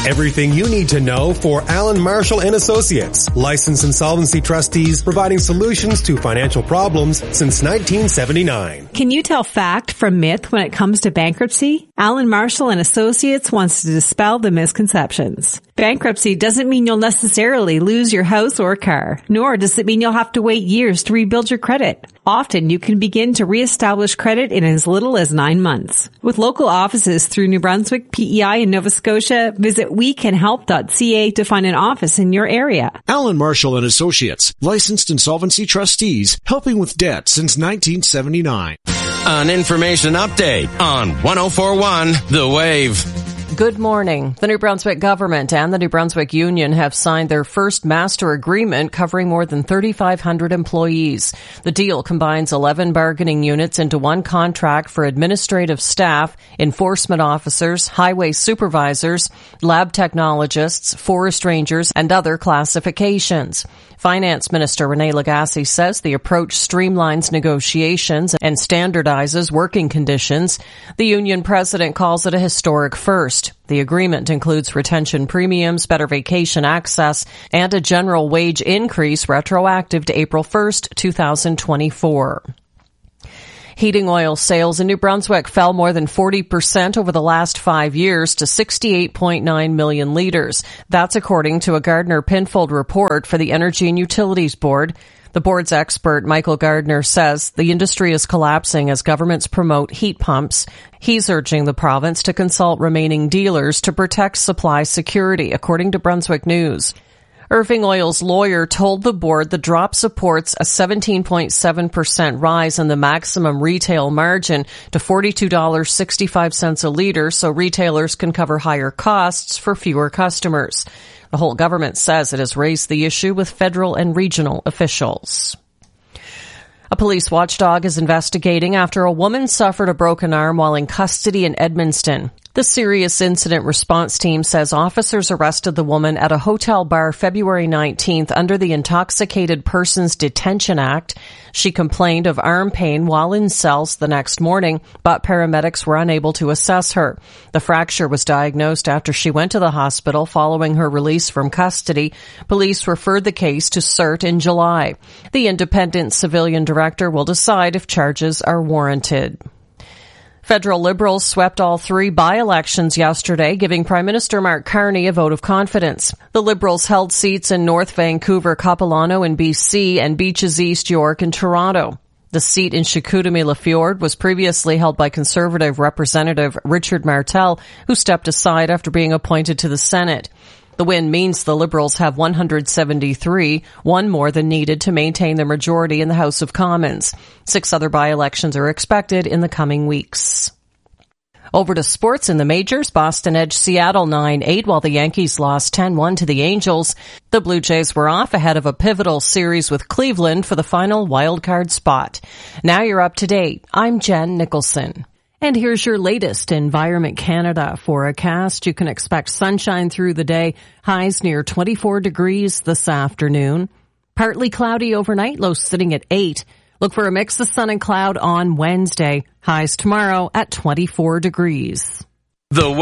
Everything you need to know for Allen Marshall and Associates, licensed insolvency trustees providing solutions to financial problems since 1979. Can you tell fact from myth when it comes to bankruptcy? Allen Marshall and Associates wants to dispel the misconceptions. Bankruptcy doesn't mean you'll necessarily lose your house or car, nor does it mean you'll have to wait years to rebuild your credit. Often you can begin to reestablish credit in as little as 9 months. With local offices through New Brunswick, PEI, and Nova Scotia, visit wecanhelp.ca to find an office in your area. Allen Marshall and Associates, licensed insolvency trustees, helping with debt since 1979. An information update on 104.1 The Wave. Good morning. The New Brunswick government and the New Brunswick Union have signed their first master agreement covering more than 3,500 employees. The deal combines 11 bargaining units into one contract for administrative staff, enforcement officers, highway supervisors, lab technologists, forest rangers, and other classifications. Finance Minister Renee Lagasse says the approach streamlines negotiations and standardizes working conditions. The union president calls it a historic first. The agreement includes retention premiums, better vacation access, and a general wage increase retroactive to April 1st, 2024. Heating oil sales in New Brunswick fell more than 40% over the last 5 years to 68.9 million litres. That's according to a Gardner-Pinfold report for the Energy and Utilities Board. The board's expert, Michael Gardner, says the industry is collapsing as governments promote heat pumps. He's urging the province to consult remaining dealers to protect supply security, according to Brunswick News. Irving Oil's lawyer told the board the drop supports a 17.7% rise in the maximum retail margin to $42.65 a litre so retailers can cover higher costs for fewer customers. The whole government says it has raised the issue with federal and regional officials. A police watchdog is investigating after a woman suffered a broken arm while in custody in Edmundston. The Serious Incident Response Team says officers arrested the woman at a hotel bar February 19th under the Intoxicated Persons Detention Act. She complained of arm pain while in cells the next morning, but paramedics were unable to assess her. The fracture was diagnosed after she went to the hospital following her release from custody. Police referred the case to CERT in July. The independent civilian director will decide if charges are warranted. Federal Liberals swept all 3 by-elections yesterday, giving Prime Minister Mark Carney a vote of confidence. The Liberals held seats in North Vancouver, Capilano in BC, and Beaches East York in Toronto. The seat in Chicoutimi-LaFjord was previously held by Conservative Representative Richard Martel, who stepped aside after being appointed to the Senate. The win means the Liberals have 173, one more than needed to maintain their majority in the House of Commons. 6 other by-elections are expected in the coming weeks. Over to sports in the majors. Boston edged Seattle 9-8 while the Yankees lost 10-1 to the Angels. The Blue Jays were off ahead of a pivotal series with Cleveland for the final wildcard spot. Now you're up to date. I'm Jen Nicholson. And here's your latest Environment Canada forecast. You can expect sunshine through the day, highs near 24 degrees this afternoon. Partly cloudy overnight, lows sitting at 8. Look for a mix of sun and cloud on Wednesday, highs tomorrow at 24 degrees.